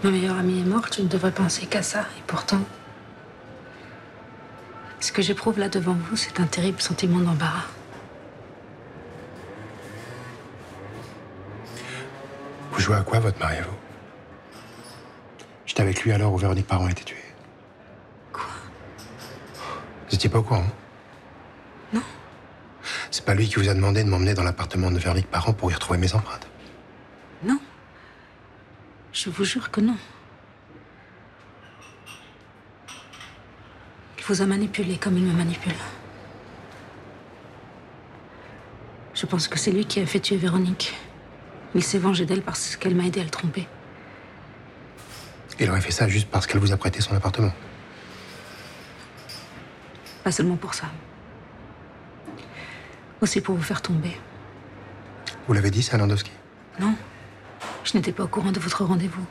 Ma meilleure amie est morte, je ne devrais penser qu'à ça. Et pourtant, ce que j'éprouve là devant vous, c'est un terrible sentiment d'embarras. Vous jouez à quoi, votre mari, à vous? J'étais avec lui à l'heure où Véronique Parent a été tuée. Quoi? Vous étiez pas au courant? Non. C'est pas lui qui vous a demandé de m'emmener dans l'appartement de Véronique Parent pour y retrouver mes empreintes? Non. Je vous jure que non. Il vous a manipulé comme il me manipule. Je pense que c'est lui qui a fait tuer Véronique. Il s'est vengé d'elle parce qu'elle m'a aidé à le tromper. Il aurait fait ça juste parce qu'elle vous a prêté son appartement? Pas seulement pour ça. Aussi pour vous faire tomber. Vous l'avez dit, ça, à Landowski? Non. Je n'étais pas au courant de votre rendez-vous.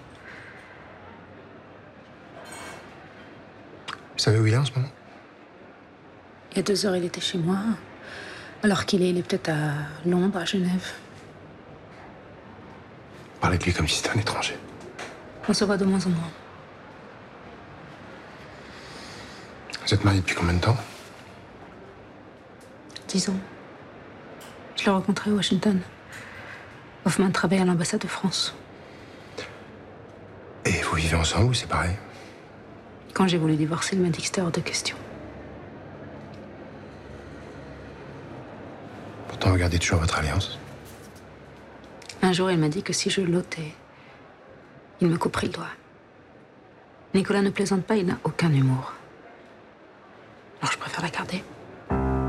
Vous savez où il est en ce moment? Il y a 2 heures, il était chez moi. Alors qu'il est peut-être à Londres, à Genève. Parlez de lui comme si c'était un étranger. On se voit de moins en moins. Vous êtes mariés depuis combien de temps? 10 ans. Je l'ai rencontré à Washington. Hoffman travaille à l'ambassade de France. Et vous vivez ensemble ou séparés? Quand j'ai voulu divorcer, il m'a dit que c'était hors de question. Pourtant, vous gardez toujours votre alliance. Un jour, il m'a dit que si je l'ôtais, il me couperait le doigt. Nicolas ne plaisante pas, il n'a aucun humour. Alors je préfère la garder.